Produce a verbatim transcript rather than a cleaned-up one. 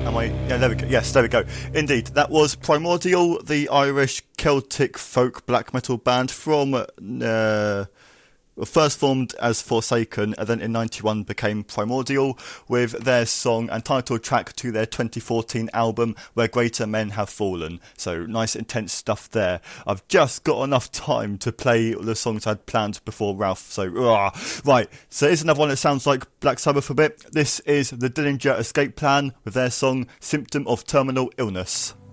Am I? Yeah, there we go. Yes, there we go. Indeed, that was Primordial, the Irish Celtic folk black metal band from uh, first formed as Forsaken and then in ninety-one became Primordial, with their song and title track to their twenty fourteen album Where Greater Men Have Fallen. So nice intense stuff there. I've just got enough time to play the songs I'd planned before Ralph, so uh, right, so here's another one that sounds like Black Sabbath a bit. This is the Dillinger Escape Plan with their song Symptom of Terminal Illness.